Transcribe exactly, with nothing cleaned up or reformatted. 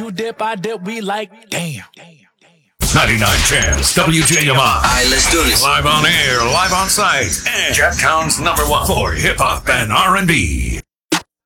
you dip, I dip, we like, damn. ninety-nine Chance, W J M I. All right, let's do this. Live on air, live on site, and Jacktown's number one for hip hop and R and B.